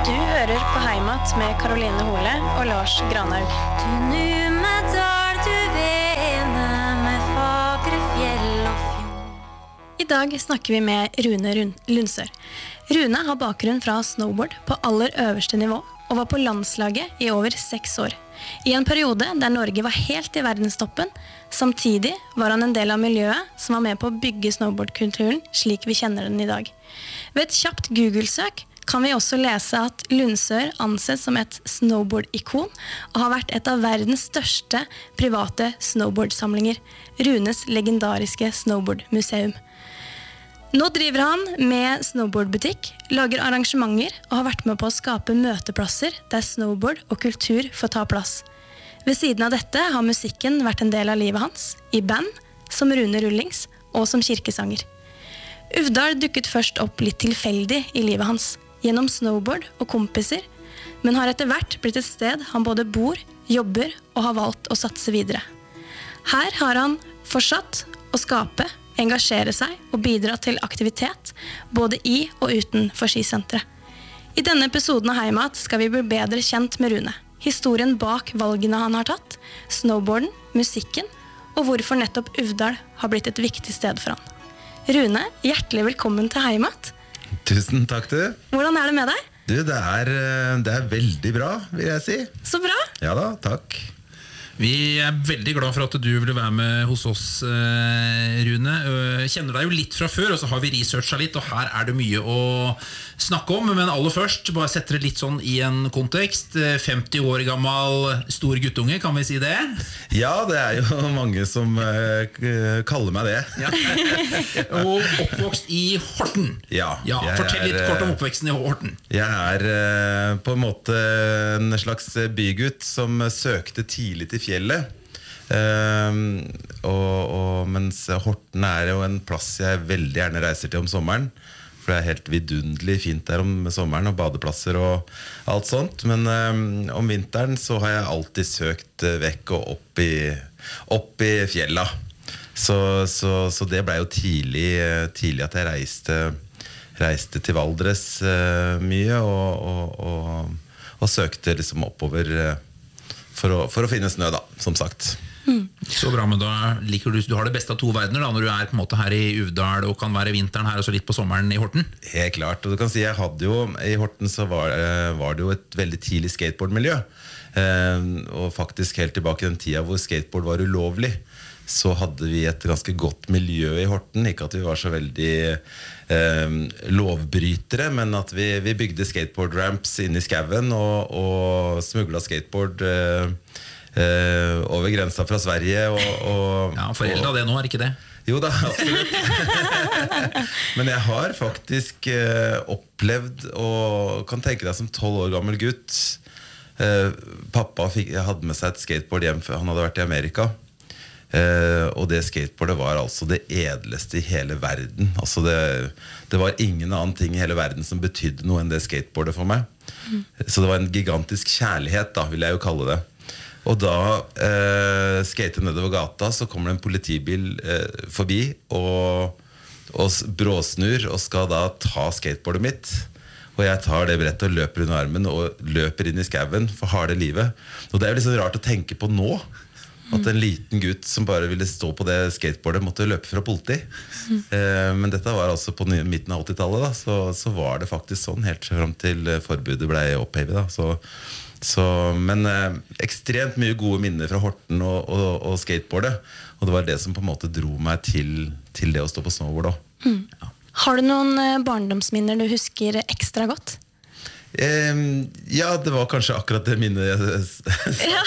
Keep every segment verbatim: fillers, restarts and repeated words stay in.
Du hører på Heimat med Caroline Hole og Lars Granhaug. Du Numedal, du vene med fagre fjell og fjord. I dag snakker vi med Rune Lundsør. Rune har bakgrunn fra snowboard på aller øverste nivå og var på landslaget i over seks år. I en periode der Norge var helt i verdenstoppen, samtidig var han en del av miljøet som var med på å bygge snowboardkulturen slik vi kjenner den i dag. Ved et kjapt Google-søk kan vi også lese at Lundsør anses som et snowboard-ikon og har vært et av verdens største private snowboardsamlinger, Runes legendariske snowboardmuseum. Nå driver han med snowboardbutikk, lager arrangementer og har vært med på å skape møteplasser der snowboard og kultur får ta plass. Ved siden av dette har musikken vært en del av livet hans, i band, som Rune Rullings og som kirkesanger. Uvdal dukket først opp litt tilfeldig i livet hans, gjennom snowboard og kompiser, men har etter hvert blitt et sted han både bor, jobber og har valgt å satse videre. Her har han fortsatt å skape, engasjere seg og bidra til aktivitet, både i og utenfor skisenteret. I denne episoden av Heimat skal vi bli bedre kjent med Rune, historien bak valgene han har tatt, snowboarden, musikken, og hvorfor nettopp Uvdal har blitt et viktig sted for han. Rune, hjertelig velkommen til Heimat. Tusen takk du. Hvordan er det med deg? Du, det er, det er veldig bra, vil jeg si. Så bra. Ja da, takk. Vi er veldig glad for at du ville være med hos oss, Rune. Kjenner deg jo litt fra før, og så har vi researchet litt, og her er det mye å snakke om. Men aller først, bare sette det litt sånn i en kontekst. femti år gammel stor guttunge, kan vi si det? Ja, det er jo mange som uh, kaller meg det. Ja. Og oppvokst i Horten. Ja. Ja, fortell litt er, kort om oppveksten i Horten. Jeg er uh, på en måte en slags bygutt som søkte tidlig til fjellet. Uh, og, og, mens Horten er jo en plass jeg veldig gjerne reiser til om sommeren. For det er helt vidundelig fint der om sommeren, og badeplasser og alt sånt. Men um, om vinteren så har jeg alltid søkt vekk og opp i, opp i fjella. Så, så, så det ble jo tidlig, tidlig at jeg reiste, reiste til Valdres uh, mye, og, og, og, og søkte liksom oppover uh, for, å, for å finne snø da, som sagt. Mm. Så bra, men da liker du, du har det beste av to verdener da, når du er på en måte her i Uvdal og kan være vinteren her og så litt på sommeren i Horten. Helt klart, og du kan si jeg hadde jo i Horten så var, var det jo et veldig tidlig skateboardmiljø, eh, og faktisk helt tilbake i den tida hvor skateboard var ulovlig, så hadde vi et ganske godt miljø i Horten, ikke at vi var så veldig eh, lovbrytere, men at vi, vi bygde skateboard ramps inn i skaven og, og smuglet skateboard eh, Uh, over grensa fra Sverige og, og, ja, foreldre av det nå, er ikke det? Jo da, absolutt. Men jeg har faktisk uh, opplevd, og kan tenke deg som tolv år gammel gutt, uh, pappa fikk, hadde med seg et skateboard hjem, for han hadde vært i Amerika, uh, og det skateboardet var altså det edleste i hele verden. Altså det, det var ingen annen ting i hele verden som betydde noe enn det skateboardet for meg. Mm. Så det var en gigantisk kjærlighet da, vil jeg jo kalle det. Og da eh, skatet nedover gata, så kommer det en politibil eh, forbi og, og bråsnur og skal da ta skateboardet mitt. Og jeg tar det brettet og løper under armen og løper inn i skaven for harde livet. Og det er jo litt så rart å tenke på nå, at en liten gutt som bare ville stå på det skateboardet måtte løpe fra politi. Mm. Eh, men dette var altså på midten av åttitallet da, så, så var det faktisk sånn helt frem til forbudet ble opphevet da, så Så, men eh, ekstremt mye gode minner fra Horten og, og, og skateboardet, og det var det som på en måte dro meg til, til det å stå på snowboard også. Mm. Ja. Har du noen eh, barndomsminner du husker ekstra godt? Eh, ja, det var kanskje akkurat det minnet ja.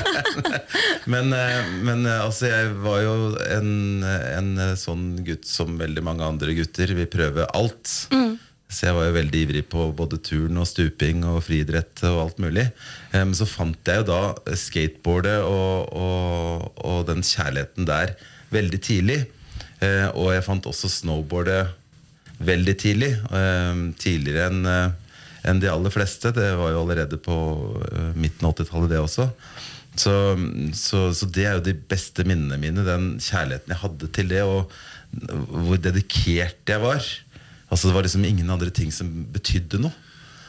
men, eh, men altså, jeg var jo en, en sånn gutt som veldig mange andre gutter. Vi prøver alt. Mm. Så jeg var jo veldig ivrig på både turn og stuping og friidrett og alt mulig. Men um, så fant jeg jo da skateboardet og, og, og den kjærligheten der veldig tidlig. Uh, og jeg fant også snowboardet veldig tidlig. Um, tidligere enn uh, enn de aller fleste. Det var jo allerede på uh, midten av åttitallet det også. Så, så, så det er jo de beste minnene mine, den kjærligheten jeg hadde til det, og hvor dedikert jeg var. Altså det var liksom ingen andre ting som betydde noe.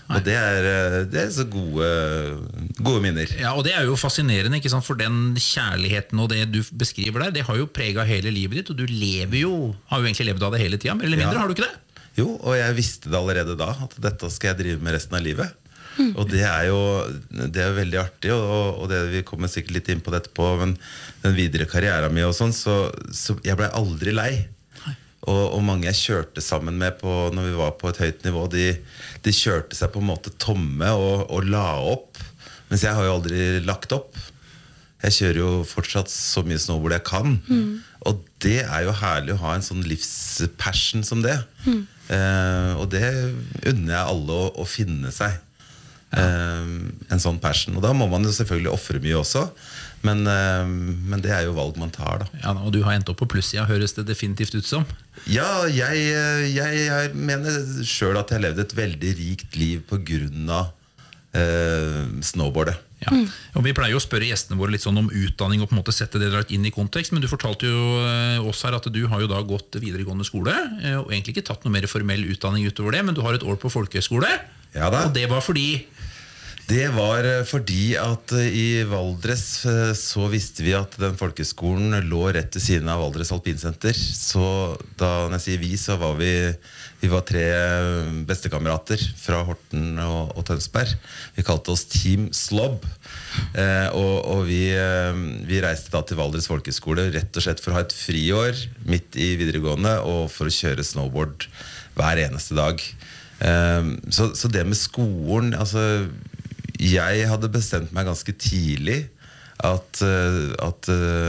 Og det er, eh, det er så gode, gode minner. Ja, og det er jo fascinerende, ikke sant? For den kjærligheten og det du beskriver der, det har jo preget hele livet ditt, og du lever jo, har jo egentlig levd av det hele tiden, eller mindre, Ja. har du ikke det? Jo, og jeg visste det allerede da, at dette skal jeg drive med resten av livet. Mm. Og det er jo det er veldig artig, og, og det, vi kommer sikkert litt inn på dette på, men den videre karrieren min og sånn, så, så jeg ble aldri lei. Og, og mange jeg kjørte sammen med på, når vi var på et høyt nivå, de, de kjørte seg på en måte tomme og, og la opp, mens jeg har jo aldri lagt opp. Jeg kjører jo fortsatt så mye snowboard jeg kan, mm. og det er jo herlig å ha en sånn livspassion som det. Mm. Eh, og det unner jeg alle å, å finne seg. Eh, en sånn passion. Og da må man jo selvfølgelig offre mye også, men, eh, men det er jo valg man tar da. Ja, og du har endt opp på plussida, høres det definitivt ut som. Ja, jeg, jeg, jeg mener selv at jeg levde et veldig rikt liv på grunn av eh, snowboardet. Ja. Mm. Og vi pleier jo å spørre gjestene våre litt sånn om utdanning og på en måte sette det inn i kontekst, men du fortalte jo oss her at du har jo da gått videregående skole og egentlig ikke tatt noe mer formell utdanning utover det, men du har et år på folkehøyskole. Ja da. Og det var fordi Det var fordi at i Valdres så visste vi at den folkeskolen lå rett ved siden av Valdres Alpinsenter. Så da når jeg sier vi, så var vi, vi var tre bestekamerater fra Horten og, og Tønsberg. Vi kalte oss Team Slob. Eh, og og vi, vi reiste da til Valdres folkeskole rett og slett for å ha et friår midt i videregående og for å kjøre snowboard hver eneste dag. Eh, så, så det med skolen, altså jeg hadde bestemt meg ganske tidlig at, at,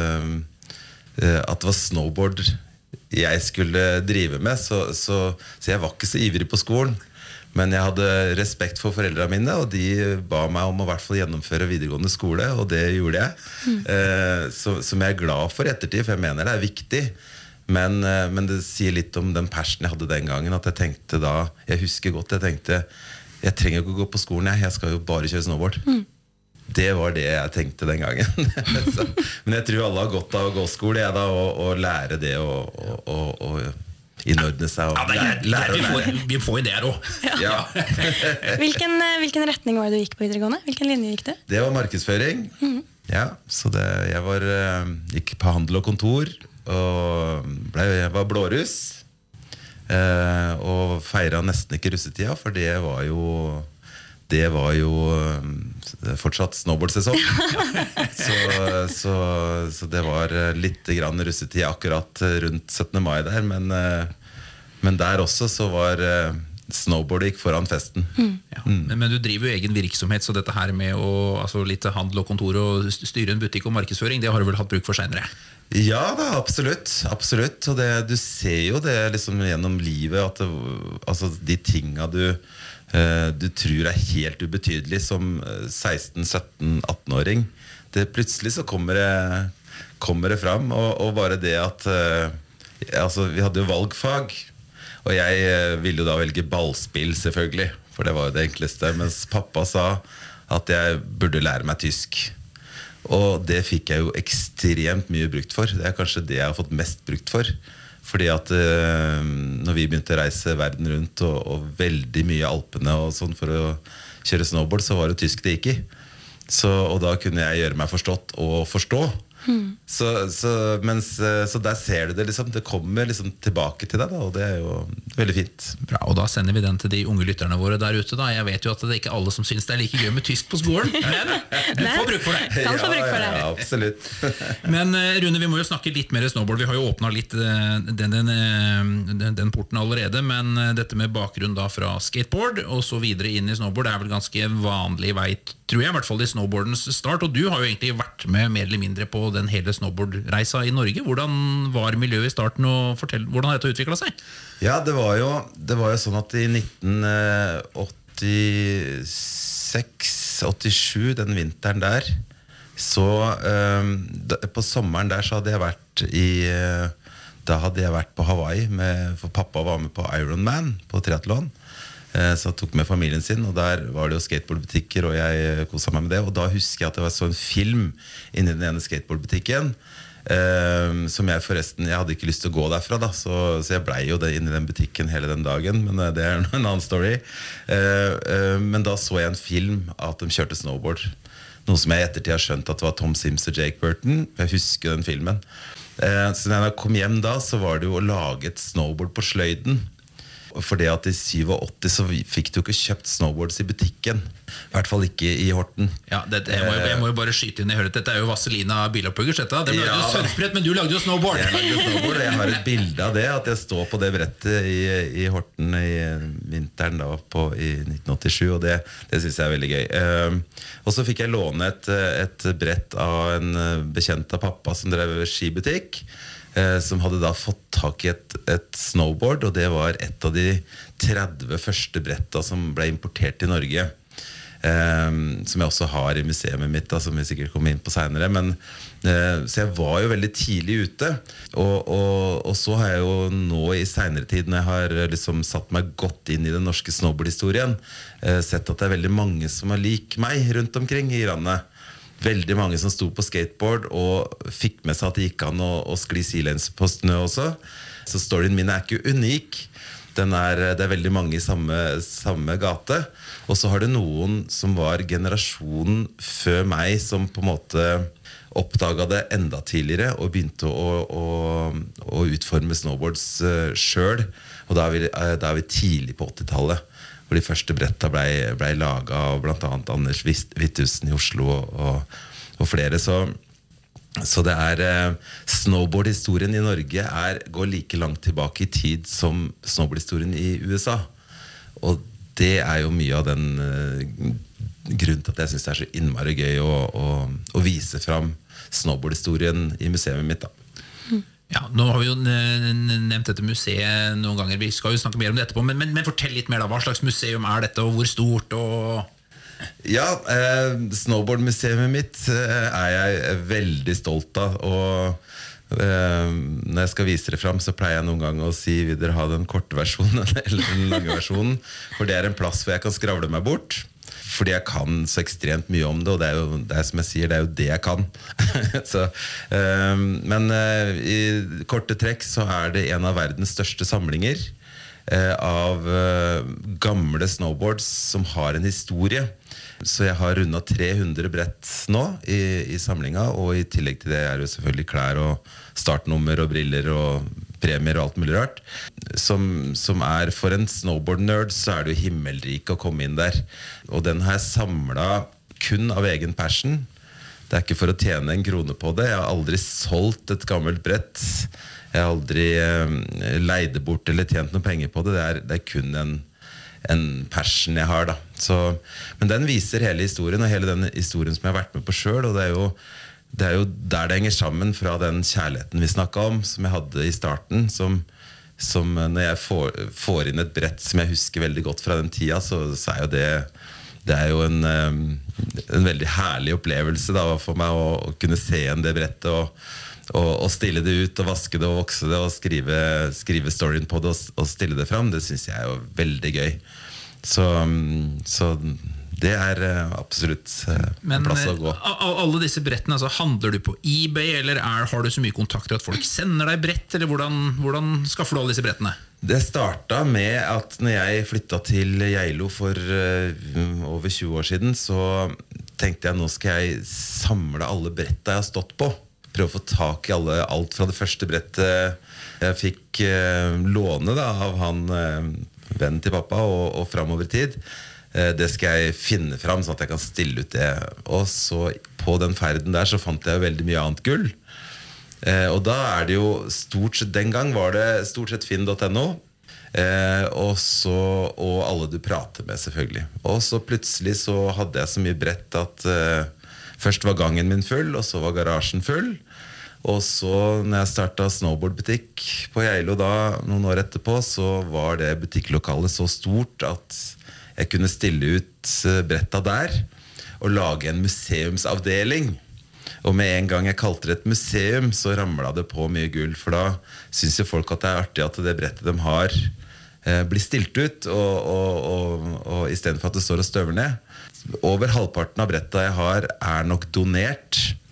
at det var snowboard jeg skulle drive med, så, så, så jeg var ikke så ivrig på skolen. Men jeg hadde respekt for foreldrene mine, og de ba meg om å hvert fall gjennomføre videregående skole, og det gjorde jeg. Mm. Eh, så, som jeg er glad for i ettertid, for jeg mener det er viktig. Men, men det sier litt om den passion jeg hadde den gangen, at jeg tenkte da, jeg husker godt, jeg tenkte jeg trenger ikke å gå på skolen, jeg, jeg skal jo bare kjøre snowboard. Mm. Det var det jeg tenkte den gangen. Så, men jeg tror alle har godt av å gå skole jeg, da, og, og lære det og, og, og, og innordne seg og ja, det er, lære, lære, vi, får, vi får inn det her også ja. hvilken, hvilken retning var det du gikk på videregående? Hvilken linje gikk du? Det var markedsføring. Mm. Ja, så det, jeg var, gikk på handel og kontor og ble, jeg var blåruss. Eh, og feira nesten ikke russetida, for det var jo det var jo um, fortsatt snowboardsesong. så, så, så det var litt grann russetid akkurat rundt syttende mai der, men, uh, men der også så var uh, snowboard gikk foran festen. Mm. Ja. Mm. Men, men du driver jo egen virksomhet, så dette her med å, altså litt handel og kontor og styre en butikk og markedsføring, det har du vel hatt bruk for senere? Ja da, absolutt, absolutt. Og det, du ser jo det liksom gjennom livet at det, altså de tinga du, eh, du tror er helt ubetydelig som seksten, sytten, atten-åring, det plutselig så kommer det, kommer det fram. Og, og bare det at eh, altså, vi hadde jo valgfag, og jeg eh, ville jo da velge ballspill selvfølgelig, for det var jo det enkleste, mens pappa sa at jeg burde lære meg tysk. Og det fikk jeg jo ekstremt mye brukt for. Det er kanskje det jeg har fått mest brukt for. Fordi at uh, når vi begynte å reise verden rundt og, og veldig mye i Alpene og sånn for å kjøre snowboard, så var det tysk det gikk i. Så, og da kunne jeg gjøre meg forstått og forstå. Hmm. Så, så, mens, så der ser du det liksom, det kommer liksom tilbake til deg da, og det er jo veldig fint. Bra, og da sender vi den til de unge lytterne våre der ute da. Jeg vet jo at det er ikke alle som synes det er like gøy med tysk på skolen, men du får bruk for det. Kan få bruk for det. Ja, ja, absolutt. Men Rune, vi må jo snakke litt mer snowboard. Vi har jo åpnet litt den, den, den, den porten allerede, men dette med bakgrunn da fra skateboard og så videre inn i snowboard, det er vel ganske vanlig vei, tror jeg, i hvert fall i snowboardens start, og du har jo egentlig vært med mer eller mindre på den hele snowboardreisa i Norge. Hvordan var miljøet i starten, og fortell, hvordan har dette utviklet seg? Ja, det var jo, det var jo sånn at i nitten åttiseks åttisju, den vinteren der, så um, da, på sommeren der så hadde jeg vært i da hadde jeg vært på Hawaii med, for pappa var med på Ironman på triathlon. Så jeg tok med familien sin, og der var det jo skateboardbutikker, og jeg koset meg med det, og da husker jeg at det var så en film inni den ene skateboardbutikken eh, som jeg forresten, jeg hadde ikke lyst til å gå derfra da, så, så jeg ble jo det inn i den butikken hele den dagen, men eh, det er en annen story. eh, eh, Men da så jeg en film at de kjørte snowboard, noe som jeg i ettertid har skjønt at det var Tom Sims og Jake Burton. Jeg husker den filmen. eh, Så når jeg kom hjem da, så var det jo å lage et snowboard på sløyden. For det at i åttisyv så fikk du ikke kjøpt snowboards i butikken. I hvert fall ikke i Horten. Ja, det, jeg, må, jo- jeg må jo bare skyte inn i høret. Dette er jo Vaselina bilopphuggers, dette. De lagde Ja, jo da. surfbrett, men du lagde jo snowboard. Jeg lagde snowboard, og jeg har et bilde av det, at jeg står på det brettet i, i Horten i vinteren da, på, i nitten åttisju, og det, det synes jeg er veldig gøy. Eh, og så fikk jeg låne et, et brett av en bekjent av pappa som drev skibutikk, eh, som hadde da fått tak i et, et snowboard, og det var et av de tretti første bretta som ble importert til Norge. Um, som jeg også har i museet mitt da, som vi sikkert kommer inn på senere, men, uh, så jeg var jo veldig tidlig ute, og, og, og så har jeg jo nå i senere tid, når jeg har uh, liksom satt meg godt inn i den norske snowboardhistorien, uh, sett at det er veldig mange som er lik meg rundt omkring i landet. Veldig mange som sto på skateboard og fikk med seg at det gikk an å, å skli sidelengs på snø også. Så storyen min er ikke unik. Den er, det er veldig mange i samme, samme gate. Og så har det noen som var generasjonen før meg, som på en måte oppdaget det enda tidligere og begynte å, å, å utforme snowboards uh, selv. Og da er, vi, uh, da er vi tidlig på åttitallet, hvor de første bretta ble, ble laget av blant annet Anders Wittusen i Oslo og, og, og flere. Så Så det er eh, snowboardhistorien i Norge er, går like langt tilbake i tid som snowboardhistorien i U S A. Og det er jo mye av den eh, grunnen til at jeg synes det er så innmari gøy å, å, å vise fram snowboardhistorien i museet mitt da. Ja, nå har vi jo nevnt dette museet noen ganger. Vi skal jo snakke mer om det etterpå, men, men, men fortell litt mer da. Hva slags museum er dette, og hvor stort? Og Ja, eh, snowboardmuseet mitt eh, er jeg veldig stolt av. Og eh, når jeg skal vise det fram, så pleier jeg noen gang å si: vil dere ha den korte versjonen eller den lange versjonen? For det er en plass hvor jeg kan skravle meg bort, fordi jeg kan så ekstremt mye om det. Og det er jo, det er som jeg sier, det er jo det jeg kan. så, eh, men eh, i korte trekk så er det en av verdens største samlinger eh, av eh, gamle snowboards som har en historie. Så jeg har rundet tre hundre brett nå i, i samlinga, og i tillegg til det er det jo selvfølgelig klær og startnummer og briller og premier og alt mulig rart. Som, som er for en snowboard-nerd, så er det jo himmelrik å komme inn der. Og den har jeg samlet kun av egen passion. Det er ikke for å tjene en krone på det. Jeg har aldri solgt et gammelt brett. Jeg har aldri eh, leide bort eller tjent noen penger på det. Det er, det er kun en en passion jeg har da. Så, men den viser hele historien, og hele den historien som jeg har vært med på selv, og det er jo, det er jo der det henger sammen fra den kjærligheten vi snakket om, som jeg hadde i starten, som, som når jeg får, får inn et brett som jeg husker veldig godt fra den tida, så, så er jo det det er jo en, en veldig herlig opplevelse da, for meg å, å kunne se igjen det brettet og Og, og stille det ut og vaske det og vokse det og skrive, skrive storyen på det og, og stille det fram. Det synes jeg er jo veldig gøy. Så, så det er absolutt Men, en plass å gå. Av alle disse brettene, altså, handler du på eBay, eller er, har du så mye kontakter at folk sender deg brett, eller hvordan, hvordan skaffer du alle disse brettene? Det startet med at når jeg flyttet til Geilo for uh, over tjue år siden, så tenkte jeg nå skal jeg samle alle brettene jeg har stått på. Prøve å få tak i alle, alt fra det første brettet jeg fikk eh, låne da, av han eh, vennen til pappa og, og fremover tid. Eh, det skal jeg finne fram sånn at jeg kan stille ut det. Og så på den ferden der så fant jeg jo veldig mye annet gull. Eh, og da er det jo stort sett, den gang var det stort sett finn punktum no. Eh, og, så, og alle du prater med selvfølgelig. Og så plutselig så hadde jeg så mye brett at eh, først var gangen min full, og så var garasjen full. Og så når jeg startet snowboardbutikk på Geilo da, noen år etterpå, så var det butikklokalet så stort at jeg kunne stille ut bretta der og lage en museumsavdeling. Og med en gang jeg kalte det et museum, så ramlet det på mye gull, for da synes jo folk at det er artig at det brettet de har eh, blir stilt ut, og, og, og, og i stedet for at det står og støver ned. Over halvparten av brettet jeg har er nok donert.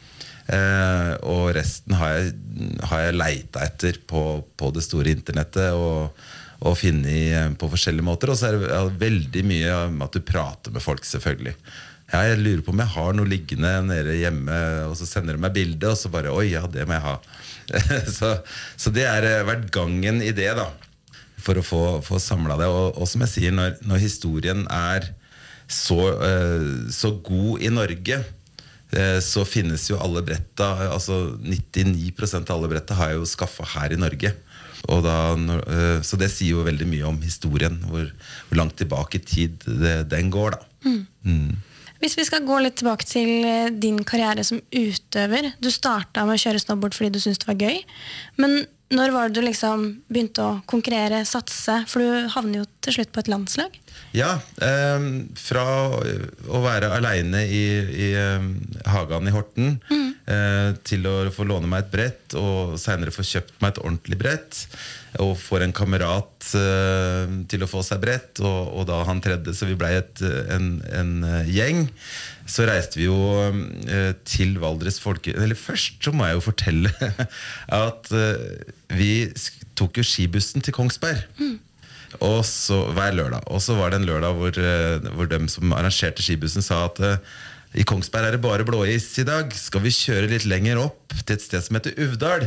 eh, og resten har jeg, har jeg leita etter på, på det store internettet og, og finnet på forskjellige måter. Og så er det ja, veldig mye om at du prater med folk, selvfølgelig. Ja, jeg lurer på om jeg har noe liggende nede hjemme, og så sender de meg bilde, og så bare, oi, ja, det må jeg ha. så, så det har vært gangen i det, da, for å få, få samlet det. Og, og som jeg sier, når, når historien er så, uh, så god i Norge, uh, så finnes jo alle bretta, altså nittini prosent av alle bretta har jeg jo skaffet her i Norge. Og da, uh, så det sier jo veldig mye om historien, hvor, hvor langt tilbake i tid det, den går, da. Mm. Mm. Hvis vi skal gå litt tilbake til din karriere som utøver, du startet med å kjøre snowboard fordi du syntes det var gøy, men når var det du liksom begynte å konkurrere, satse, for du havner jo til slutt på et landslag? Ja, eh, fra å være alene i, i eh, Hagan i Horten, mm. eh, til å få låne meg et brett, og senere få kjøpt meg et ordentlig brett, og får en kamerat eh, til å få seg brett, og, og da han tredje, så vi ble et, en, en gjeng. Så reiste vi jo eh, til Valdres folke... Eller først så må jeg jo fortelle at eh, vi tok jo skibussen til Kongsberg. Mm. Og så, hver lørdag. Og så var det en lørdag hvor, eh, hvor de som arrangerte skibussen sa at eh, i Kongsberg er det bare blåis i dag. Skal vi kjøre litt lenger opp til et sted som heter Uvdal?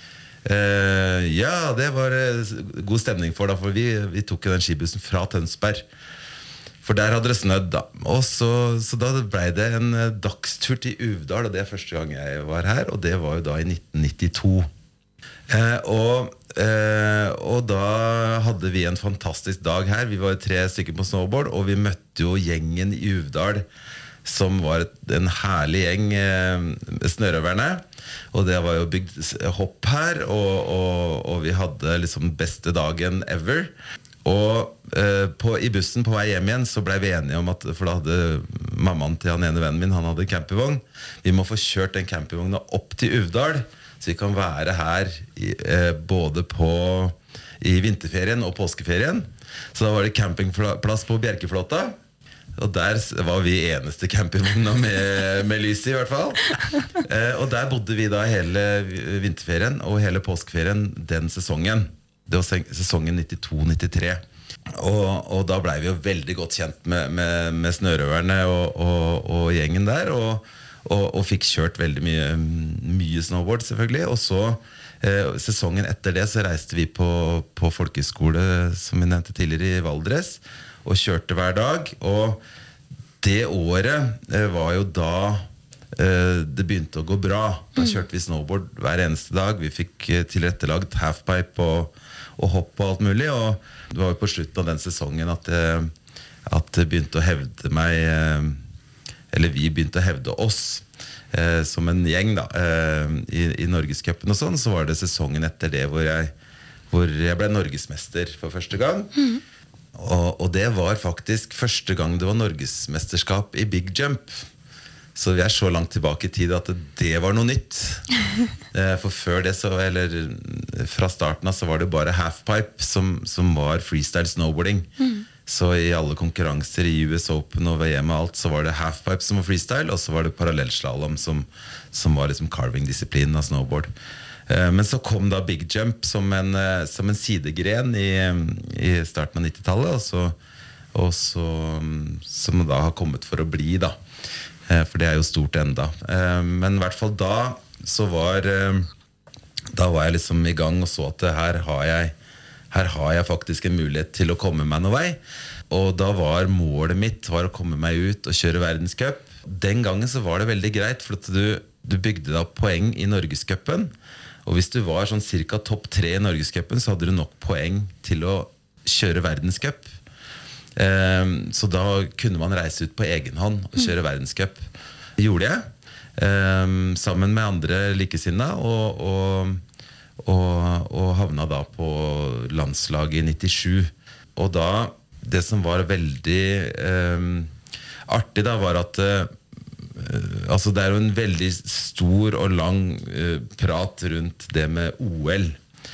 Eh, ja, det var eh, god stemning for da, for vi, vi tok jo den skibussen fra Tønsberg. For der hadde det snødd da. Og så, så da ble det en eh, dagstur til Uvdal, og det er første gang jeg var her, og det var jo da i nitten nittito. Eh, og, eh, og da hadde vi en fantastisk dag her. Vi var tre stykker på snowboard, og vi møtte jo gjengen i Uvdal, som var en herlig gjeng, eh, snørøverne. Og det var jo bygd hopp her, og, og, og vi hadde liksom beste dagen ever. Og eh, på, i bussen på vei hjem igjen så ble vi enige om at, for da hadde mammaen til han ene vennen min, han hadde campingvogn. Vi må få kjørt den campingvogna opp til Uvdal, så vi kan være her i, eh, både på, i vinterferien og påskeferien. Så da var det campingplass på Bjerkeflåta. Og der var vi eneste campingvogna med, med lys i hvert fall. Eh, og der bodde vi da hele vinterferien og hele påskeferien den sesongen. Det var sesongen nittito nittitre. Og, og da ble vi jo veldig godt kjent med, med, med snørøverne og, og, og gjengen der, og, og, og fikk kjørt veldig mye, mye snowboard selvfølgelig. Og så eh, sesongen etter det så reiste vi på, på folkeskole, som vi nevnte tidligere, i Valdres, og kjørte hver dag. Og det året eh, var jo da eh, det begynte å gå bra. Da kjørte vi snowboard hver eneste dag. Vi fikk eh, tilrettelagt halfpipe og, og hopp og alt mulig. Og det var jo på slutten av den sesongen at, eh, at det begynte å hevde meg, eh, eller vi begynte å hevde oss eh, som en gjeng da, eh, i, i Norgescupen og sånn. Så var det sesongen etter det hvor jeg, hvor jeg ble norgesmester for første gang. Mm. Og, og det var faktisk første gang det var norgesmesterskap i big jump. Så vi er så langt tilbake i tid at det var noe nytt. For før det så, eller fra starten av så var det bare halfpipe som, som var freestyle snowboarding. Mm. Så i alle konkurranser i U S Open og V M og alt så var det halfpipe som var freestyle, og så var det parallellslalom som, som var liksom carving-disiplinen av snowboard. Men så kom da big jump som en, som en sidegren i, i starten av nittitallet, og så, og så som da har kommet for å bli da, for det er jo stort enda. Men i hvert fall da så var da var jeg liksom i gang og så at her har jeg her har jeg faktisk en mulighet til å komme meg noen vei, og da var målet mitt var å komme meg ut og kjøre verdenscup. Den gangen så var det veldig greit, for at du, du bygde da poeng i Norgescupen. Og hvis du var sånn cirka topp tre i Norgescupen, så hadde du nok poeng til å kjøre verdenscup. Eh, så da kunne man reise ut på egen hånd og kjøre verdenscup. Det gjorde jeg, eh, sammen med andre likesinna, og, og, og, og havna da på landslaget i nittisju. Og da, det som var veldig eh, artig da, var at eh, altså det er jo en veldig stor og lang uh, prat rundt det med O L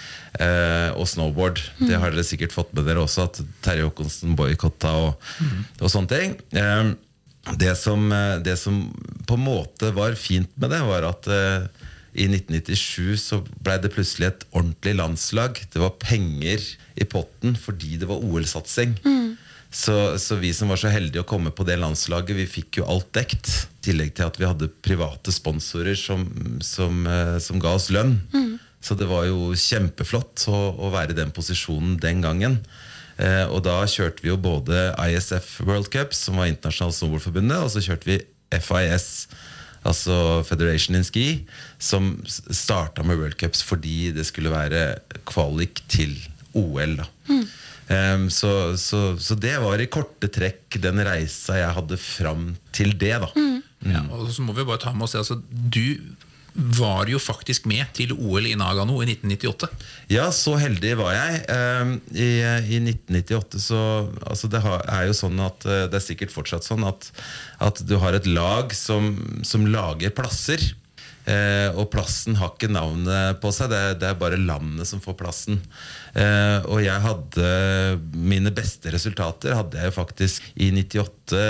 uh, og snowboard. Mm. Det har dere sikkert fått med dere også, at Terje Håkonsen boykotta og, mm. og sånne ting. Uh, det, som, det som på en måte var fint med det, var at uh, i nitten nittisju så ble det plutselig et ordentlig landslag. Det var penger i potten fordi det var O L-satsing. Mm. Så, så vi som var så heldige å komme på det landslaget, vi fikk jo alt dekt. I tillegg til at vi hadde private sponsorer som, som, uh, som ga oss lønn. Mm. Så det var jo kjempeflott å, å være i den posisjonen den gangen. Uh, og da kjørte vi jo både I S F World Cup, som var internasjonalt snowboardforbundet, og så kjørte vi F I S, altså Federation in Ski, som startet med World Cups fordi det skulle være kvalik til O L da. Mm. Um, så, så, så det var i korte trekk den reisa jeg hadde fram til det da. Mm. Mm. Ja, og så må vi bare ta med oss det, altså, du var jo faktisk med til O L i Nagano i nitten nittiåtte. Ja, så heldig var jeg. Um, i, I nitten nittiåtte så, altså det har, er jo sånn at det er sikkert fortsatt sånn at, at du har et lag som, som lager plasser, uh, og plassen har ikke navnet på seg, det, det er bare landet som får plassen. Uh, og jeg hadde mine beste resultater hadde jeg jo faktisk i nittiåtte,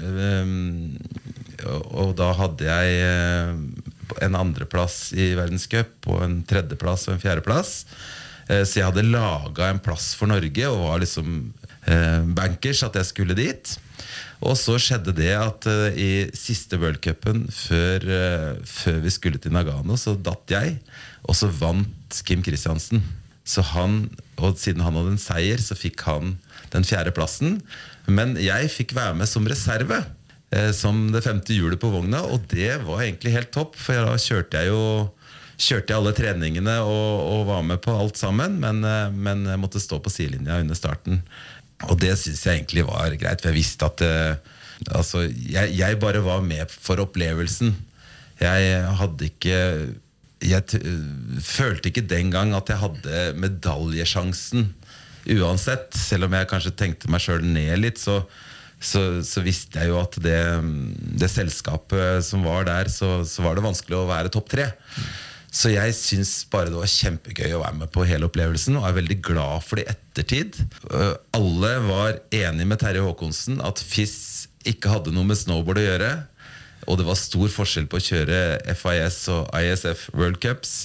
um, og, og da hadde jeg uh, en andreplass i verdenscup og en tredjeplass og en fjerdeplass. Så jeg hadde laget en plass for Norge og var liksom eh, bankers at jeg skulle dit. Og så skjedde det at eh, i siste World Cupen før, eh, før vi skulle til Nagano, så datt jeg, og så vant Kim Kristiansen. Så han, og siden han hadde en seier, så fikk han den fjerde plassen. Men jeg fikk være med som reserve, som det femte hjulet på vogna, og det var egentlig helt topp, for da kjørte jeg jo kjørte jeg alle treningene og, og var med på alt sammen, men, men jeg måtte stå på sidelinja under starten, og det synes jeg egentlig var greit, for jeg visste at altså, jeg, jeg bare var med for opplevelsen. Jeg hadde ikke jeg t- følte ikke den gang at jeg hadde medaljesjansen uansett, selv om jeg kanskje tenkte meg selv ned litt, så Så, så visste jeg jo at det, det selskapet som var der, så, så var det vanskelig å være topp tre. Så jeg synes bare det var kjempegøy å være med på hele opplevelsen, og er veldig glad for det i ettertid. Alle var enige med Terje Håkonsen at F I S ikke hadde noe med snowboard å gjøre, og det var stor forskjell på å kjøre F I S og I S F World Cups.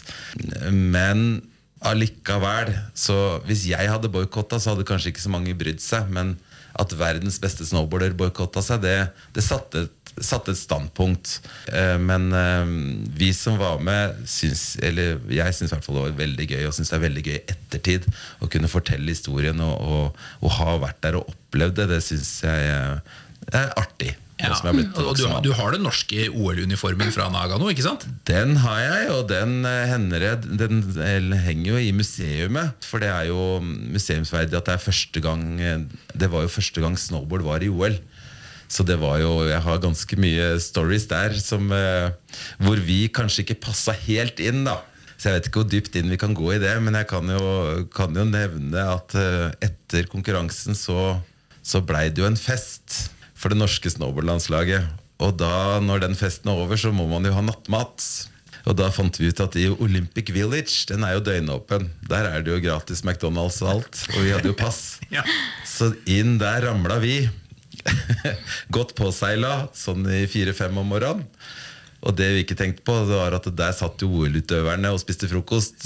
Men allikevel, så hvis jeg hadde boykottet, så hadde kanskje ikke så mange brydd seg, men at verdens beste snowboarder boykottet seg, det, det satte, et, satte et standpunkt. Eh, men eh, vi som var med, syns, eller jeg synes i hvert fall det var veldig gøy, og synes det er veldig gøy i ettertid å kunne fortelle historien og, og, og ha vært der og opplevd det. Det synes jeg er artig. Ja, og du, du har den norske O L-uniformen fra Nagano, ikke sant? Den har jeg, og den hender jeg, den, den henger jo i museumet, for det er jo museumsverdig at det er første gang, det var jo første gang snowboard var i O L. Så det var jo, jeg har ganske mye stories der som, hvor vi kanskje ikke passet helt inn da. Så jeg vet ikke hvor dypt inn vi kan gå i det, men jeg kan jo, kan jo nevne at etter konkurransen så, så ble det jo en fest for det norske snowboardlandslaget. Og da, når den festen er over, så må man jo ha nattmat. Og da fant vi ut at i Olympic Village, den er jo døgnåpen. Der er det jo gratis McDonald's og alt, og vi hadde jo pass. Ja. Så inn der ramlet vi. Godt påseilet, sånn i fire-fem om morgenen. Og det vi ikke tenkte på, det var at der satt jo O L-utøverne og spiste frokost.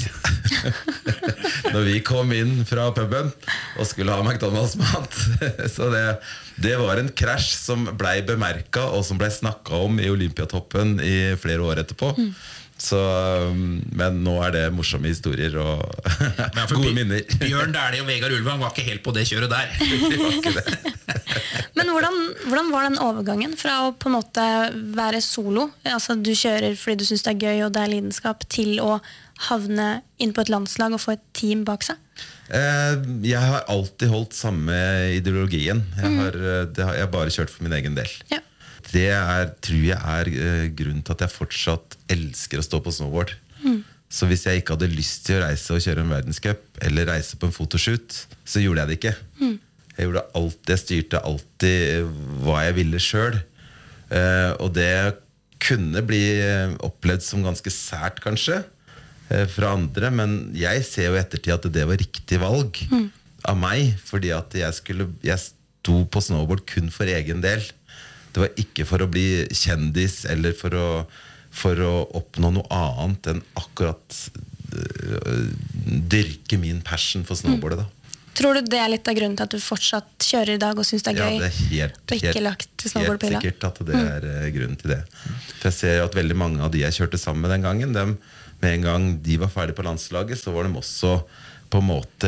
Når vi kom inn fra puben og skulle ha McDonald's-mat. Så det, det var en krasj som ble bemerket, og som ble snakket om i Olympiatoppen i flere år etterpå. Mm. Så, men nå er det morsomme historier og ja, gode minner. Bjørn Dæhlie og Vegard Ulvang var ikke helt på det kjøret der. Det var ikke det. Men hvordan, hvordan var den overgangen fra å på en måte være solo, altså du kjører fordi du synes det er gøy og det er lidenskap, til å havne inn på et landslag og få et team bak seg? Eh, jeg har alltid holdt samme ideologien. Jeg har, det har jeg bare kjørt for min egen del. Ja. Det er, tror jeg er uh, grunnen til at jeg fortsatt elsker å stå på snowboard. Mm. Så hvis jeg ikke hadde lyst til å reise og kjøre en verdenscup, eller reise på en fotoshoot, så gjorde jeg det ikke. Mm. Jeg gjorde alltid, jeg styrte alltid hva jeg ville selv. Uh, og det kunne bli opplevd som ganske sært kanskje, uh, fra andre, men jeg ser jo ettertid at det var riktig valg mm. av meg, fordi at jeg, skulle, jeg sto på snowboard kun for egen del. Det var ikke for å bli kjendis eller for å, for å oppnå noe annet enn akkurat uh, dyrke min passion for snowboardet da. Tror du det er litt av grunnen til at du fortsatt kjører i dag og synes det er gøy? Ja, det er helt, og ikke helt, lagt snowboardpilla? helt sikkert at det er uh, grunnen til det. For jeg ser at veldig mange av de jeg kjørte sammen med den gangen, dem, med en gang de var ferdig på landslaget, så var de også på en måte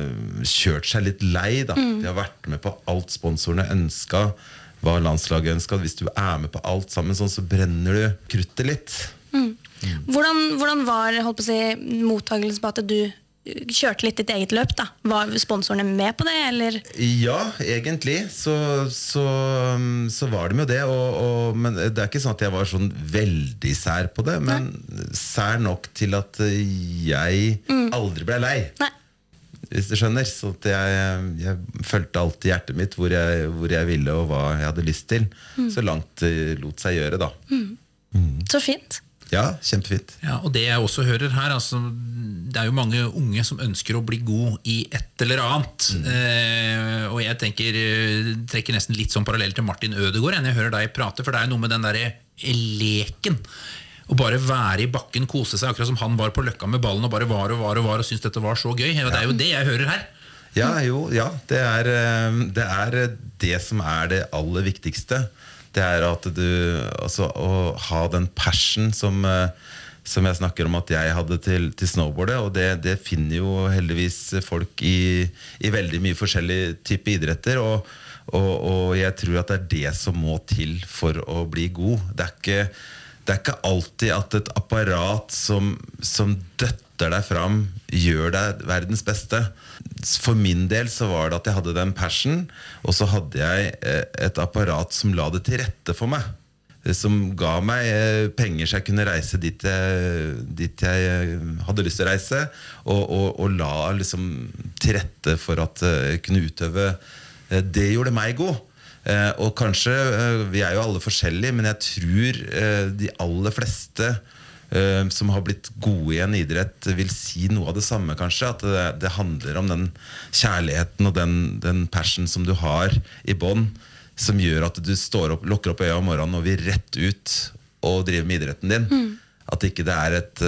kjørt seg litt lei da. Mm. De har vært med på alt sponsorene ønsket, hva landslaget ønsket. Hvis du er med på alt sammen sånn, så brenner du kruttet litt. Mm. Mm. Hvordan, hvordan var holdt på å si, mottagelsen på at du kjørte litt ditt eget løp da? Var sponsorene med på det, eller? Ja, egentlig så, så, så var de jo det og, og, men det er ikke sånn at jeg var sånn veldig sær på det, men Nei. Sær nok til at jeg mm. aldri ble lei. Nei. Hvis du skjønner, så at jeg, jeg følte alltid hjertet mitt hvor jeg, hvor jeg ville og hva jeg hadde lyst til, mm. så langt det lot seg gjøre da. Mm. Mm. Så fint. Ja, kjempefint. Ja, og det jeg også hører her, altså, det er jo mange unge som ønsker å bli god i et eller annet. Mm. Eh, og jeg tenker, trekker nesten litt sånn parallell til Martin Ødegaard enn jeg hører deg prate, for det er noe med den der leken. Å bare være i bakken, kose seg, akkurat som han var på løkka med ballen, og bare var og var og var, og syntes dette var så gøy. Og det er jo det jeg hører her. Ja, jo, ja. Det er det, er det som er det aller viktigste. Det er at du, altså, å ha den passion som, som jeg snakker om at jeg hadde til, til snowboardet, og det, det finner jo heldigvis folk i, i veldig mye forskjellige typer idretter, og, og, og jeg tror at det er det som må til for å bli god. Det er ikke, det er ikke alltid at et apparat som, som døtter deg fram gjør deg verdens beste. For min del så var det at jeg hadde den passion, og så hadde jeg et apparat som la det til rette for meg, som ga meg penger så jeg kunne reise dit jeg, dit jeg hadde lyst til å reise, og, og, og la liksom til rette for at jeg kunne utøve. Det gjorde meg god. Og kanskje, vi er jo alle forskjellige, men jeg tror de aller fleste som har blitt gode i en idrett vil si noe av det samme kanskje, at det, det handler om den kjærligheten og den, den passion som du har i bånd, som gjør at du står opp, lukker opp øya om morgenen og vil rett ut og drive med idretten din. Mm. At ikke det er et,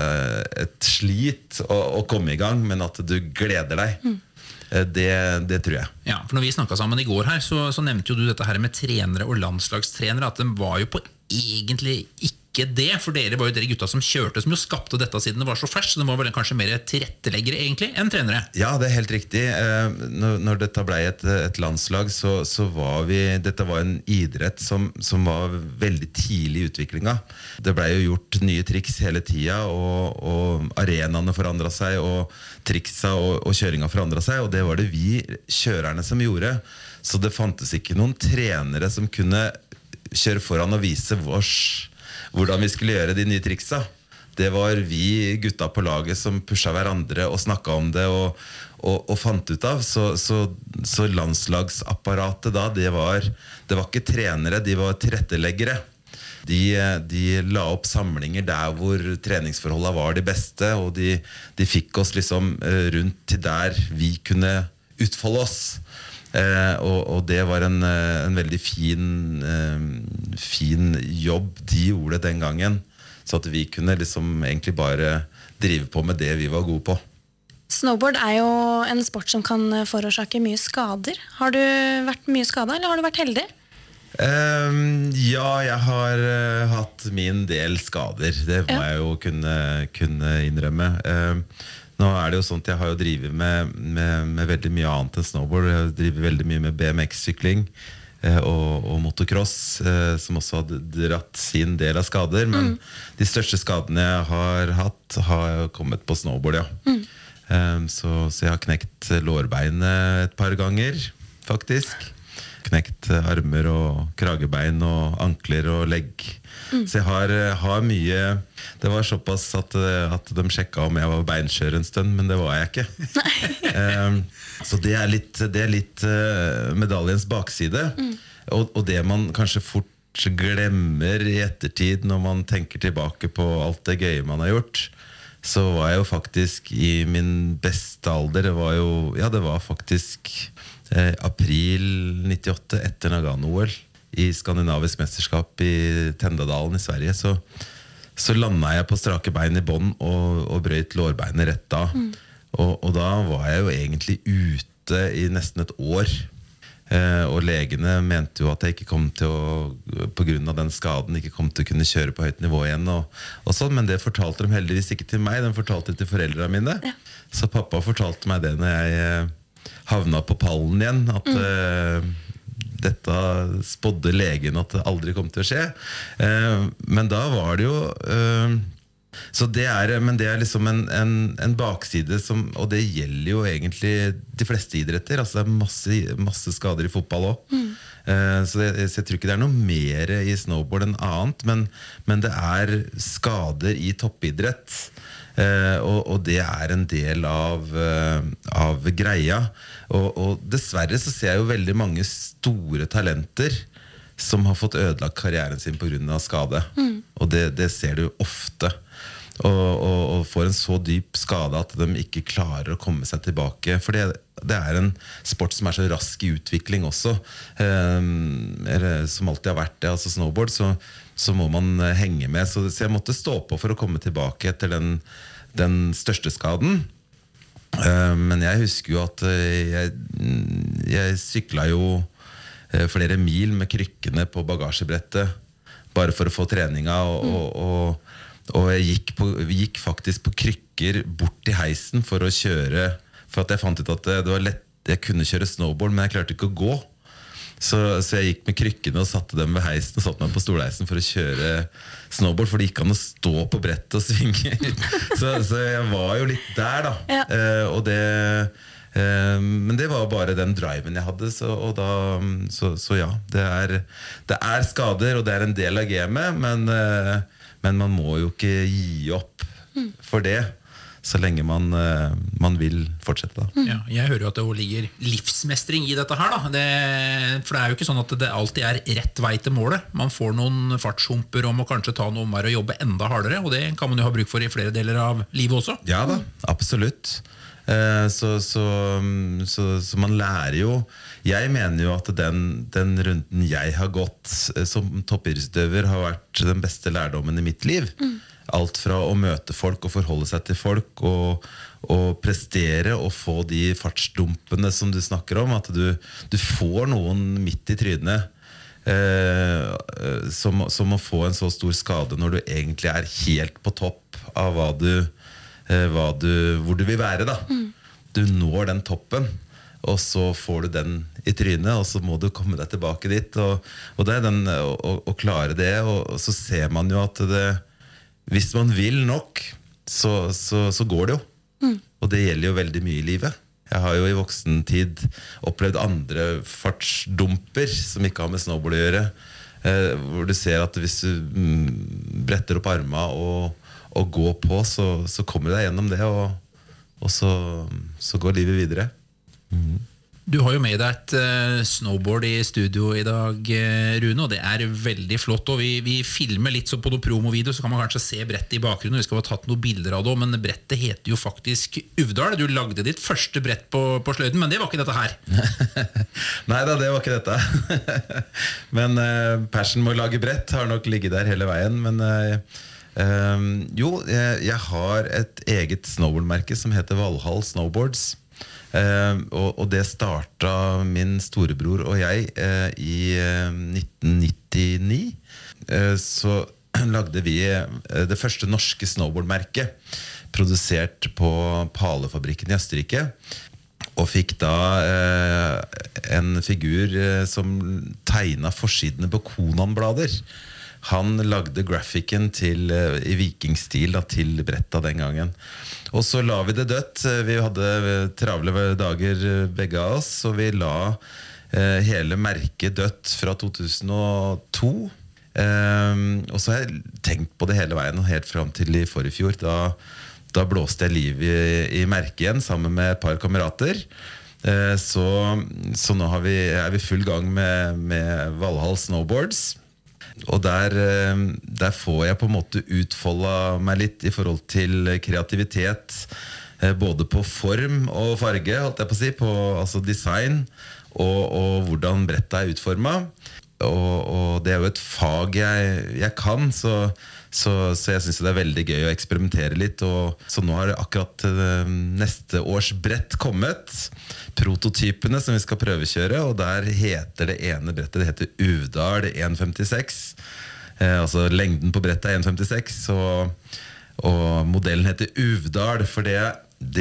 et slit å, å komme i gang, men at du gleder deg. Mm. Det, det tror jeg. Ja, for når vi snakket sammen i går her, så, så nevnte jo du dette her med trenere og landslagstrenere, at de var jo på egentlig ikke det, for dere var jo dere gutta som kjørte, som jo skapte dette siden det var så ferskt, så det var vel kanskje mer tilretteleggere egentlig enn trenere. Ja, det er helt riktig. Når, når dette ble et, et landslag, så, så var vi, dette var en idrett som, som var veldig tidlig i utviklingen. Det ble jo gjort nye triks hele tiden, og, og arenaene forandret seg, og triksa og, og kjøringa forandret seg, og det var det vi kjørerne som gjorde. Så det fantes ikke noen trenere som kunne kjøre foran og vise vårs hvordan vi skulle gjøre de nye triksa. Det var vi gutta på laget som pushet hverandre og snakket om det og, og, og fant ut av. Så, så, så landslagsapparatet da, det var, det var ikke trenere, de var tilretteleggere. De, de la opp samlinger der hvor treningsforholdene var de beste, og de, de fikk oss liksom rundt til der vi kunne utfolde oss. Eh, og, og det var en, en veldig fin, eh, fin jobb de gjorde den gangen, så at vi kunne liksom egentlig bare drive på med det vi var gode på. Snowboard er jo en sport som kan forårsake mye skader. Har du vært mye skadet, eller har du vært heldig? Eh, ja, jeg har uh, hatt min del skader. Det må ja. jeg jo kunne, kunne innrømme. Eh, Nå er det jo sånn at jeg har jo drivet med, med, med veldig mye annet enn snowboard. Jeg har drivet veldig mye med B M X-sykling eh, og, og motocross, eh, som også har dratt sin del av skader. Men mm. de største skadene jeg har hatt, har kommet på snowboard, ja. Mm. Eh, så, så jeg har knekt lårbeinet et par ganger, faktisk. Knekt armer og kragebein og ankler og legg. Mm. Så jeg har, har mye. Det var såpass at, at de sjekket om jeg var beinskjør en stund, men det var jeg ikke. um, så det er litt, det er litt uh, medaljens bakside. Mm. Og, og det man kanskje fort glemmer i ettertid når man tenker tilbake på alt det gøye man har gjort, så var jeg jo faktisk i min beste alder. Det var jo, ja, det var faktisk eh, april nittiåtte etter Nagano-O L i skandinavisk mesterskap i Tendadalen i Sverige, så, så landet jeg på strake bein i bånd og, og brøyt lårbeinet rett da. Mm. Og, og da var jeg jo egentlig ute i nesten et år. Eh, og legene mente jo at jeg ikke kom til å, på grunn av den skaden, ikke kom til å kunne kjøre på høyt nivå igjen. Og, og sånn, men det fortalte de heldigvis ikke til meg, de fortalte det til foreldrene mine. Ja. Så pappa fortalte meg det når jeg havna på pallen igjen, at mm. uh, dette spådde legen at det aldri kom til å skje. Uh, men da var det jo uh, så det er, men det er liksom en, en, en bakside som, og det gjelder jo egentlig de fleste idretter. Altså det er masse, masse skader i fotball også. Mm. Uh, så, jeg, så jeg tror ikke det er noe mer i snowboard enn annet, men, men det er skader i toppidrett. Uh, og, og det er en del av, uh, av greia. Og, og dessverre så ser jeg jo veldig mange store talenter som har fått ødelagt karrieren sin på grunn av skade. Mm. Og det, det ser du ofte. Og, og, og får en så dyp skade at de ikke klarer å komme seg tilbake. For det, det er en sport som er så rask i utvikling også. Um, eller, som alltid har vært det, altså snowboard, så så må man henge med. Så, så jeg måtte stå på for å komme tilbake etter den, den største skaden. Uh, men jeg husker jo at jeg, jeg sykla jo flere mil med krykkene på bagasjebrettet bare for å få treninga, og, og, og, og jeg gikk, på, gikk faktisk på krykker bort til heisen for å kjøre, for at jeg fant ut at det, det var lett, jeg kunne kjøre snowboard, men jeg klarte ikke å gå. Så, så jeg gikk med krykkene og satte dem ved heisen og satte meg på stolheisen for å kjøre snowboard, for det gikk an å stå på brettet og svinge. så, så jeg var jo litt der da. Ja. Eh, og det, eh, men det var bare den driven jeg hadde, så, og da, så, så ja, det er, det er skader, og det er en del av gamet, men, eh, men man må jo ikke gi opp for det. Så lenge man, uh, man vil fortsette da. Ja, jeg hører jo at det ligger livsmestring i dette her da. Det, for det er jo ikke sånn at det alltid er rett vei til målet. Man får noen fartshumper om å kanskje ta noe omvær og jobbe enda hardere, og det kan man jo ha bruk for i flere deler av livet også. Ja da, absolutt. Uh, så, så, så, så man lærer jo. Jeg mener jo at den, den runden jeg har gått uh, som toppidrettsutøver har vært den beste lærdommen i mitt liv. Mm. Alt fra å møte folk og forholde seg til folk og, og prestere og få de fartsdumpene som du snakker om, at du, du får noen midt i trynet eh, som, som å få en så stor skade når du egentlig er helt på topp av hva du, eh, hva du, hvor du vil være da. Mm. Du når den toppen, og så får du den i trynet, og så må du komme deg tilbake dit, og, og det er den å, å klare det, og, og så ser man jo at det, hvis man vil nok, så, så, så går det jo. Mm. Og det gjelder jo veldig mye i livet. Jeg har jo i voksen tid opplevd andre fartsdumper som ikke har med snowboard å gjøre. Eh, hvor du ser at hvis du mm, bretter opp armene og, og går på, så, så kommer du deg gjennom det, og, og så, så går livet videre. Mm. Du har jo med deg et uh, snowboard i studio i dag, uh, Rune, og det er veldig flott, og vi, vi filmer litt så på noen promovideo, så kan man kanskje se brettet i bakgrunnen, vi skal ha tatt noen bilder av det, men brettet heter jo faktisk Uvdal. Du lagde ditt første brett på, på sløyden, men det var ikke dette her. Neida, det var ikke dette. men uh, passion med å lage brett har nok ligget der hele veien, men uh, uh, jo, jeg, jeg har et eget snowboardmerke som heter Valhall Snowboards. Uh, og, og det starta min storebror og jeg uh, i uh, nitten nittini. Uh, så lagde vi uh, det første norske snowboardmerket, produsert på Palefabrikken i Østerrike, og fikk da uh, en figur uh, som tegnet forsidene på Konan-blader. Han lagde grafikken til, uh, i vikingstil da, til bretta den gangen. Og så la vi det dødt. Vi hadde travle dager begge av oss, og vi la eh, hele merket dødt fra to tusen og to. Eh, og så har jeg tenkt på det hele veien, helt frem til i forrige fjor. Da, da blåste jeg liv i, i merket igjen, sammen med et par kamerater. Eh, så, så nå har vi, er vi full gang med, med Valhall Snowboards. Og der, der får jeg på en måte utfoldet meg litt i forhold til kreativitet, både på form og farge, holdt jeg på å si, på altså design og, og hvordan brettet er utformet. og, og det er jo et fag jeg, jeg kan, så, så, så jeg synes det er veldig gøy å eksperimentere litt. Og, så nå har akkurat uh, neste års brett kommet, prototypene som vi skal prøvekjøre, og der heter det ene brettet, det heter Uvdal en femtiseks. Eh, altså lengden på brettet er en femtiseks, og, og modellen heter Uvdal, for det